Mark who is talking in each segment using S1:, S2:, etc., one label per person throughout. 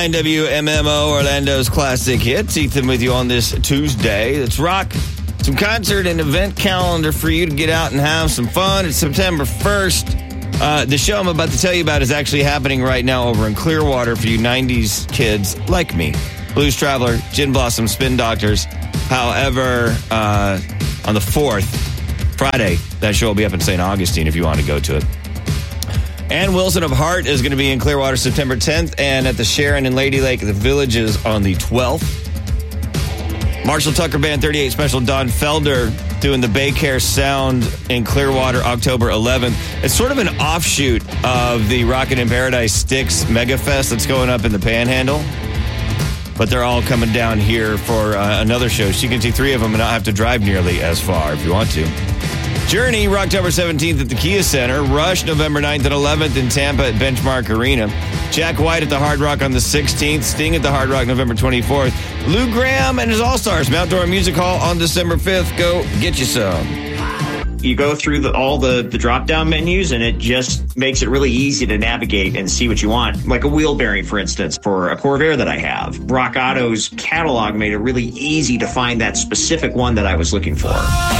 S1: WMMO, Orlando's classic hits. Ethan with you on this Tuesday. Let's rock some concert and event calendar for you to get out and have some fun. It's September 1st. The show I'm about to tell you about is actually happening right now over in Clearwater for you 90s kids like me. Blues Traveler, Gin Blossom, Spin Doctors. However, on the 4th, Friday, that show will be up in St. Augustine if you want to go to it. Ann Wilson of Heart is going to be in Clearwater September 10th and at the Sharon in Lady Lake at the Villages on the 12th. Marshall Tucker Band 38 Special Don Felder doing the Baycare Sound in Clearwater October 11th. It's sort of an offshoot of the Rockin' in Paradise Styx Mega Fest that's going up in the Panhandle. But they're all coming down here for another show. So you can see 3 of them and not have to drive nearly as far if you want to. Journey, October 17th at the Kia Center. Rush, November 9th and 11th in Tampa at Benchmark Arena. Jack White at the Hard Rock on the 16th. Sting at the Hard Rock November 24th. Lou Graham and his All-Stars from Outdoor Music Hall on December 5th. Go get you some.
S2: You go through all the drop-down menus, and it just makes it really easy to navigate and see what you want. Like a wheel bearing, for instance, for a Corvair that I have. Rock Auto's catalog made it really easy to find that specific one that I was looking for.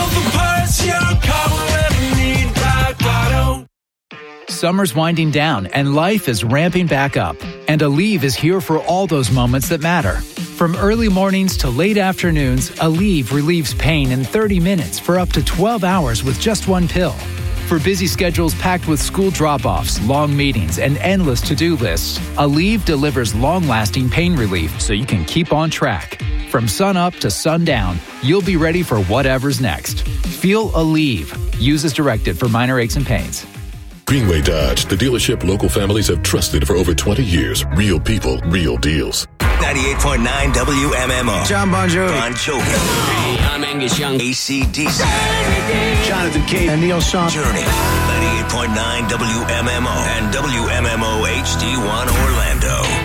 S3: Summer's winding down, and life is ramping back up. And Aleve is here for all those moments that matter. From early mornings to late afternoons, Aleve relieves pain in 30 minutes for up to 12 hours with just one pill. For busy schedules packed with school drop-offs, long meetings, and endless to-do lists, Aleve delivers long-lasting pain relief so you can keep on track. From sun up to sundown, you'll be ready for whatever's next. Feel Aleve. Use as directed for minor aches and pains.
S4: Greenway Dodge, the dealership local families have trusted for over 20 years. Real people, real deals.
S5: 98.9 WMMO.
S6: John Bon Jovi.
S5: Bon Jovi. Hey, I'm Angus Young. AC/DC.
S6: Jonathan Cage. And Neil Sean.
S5: Journey. 98.9 WMMO. And WMMO HD1 Orlando.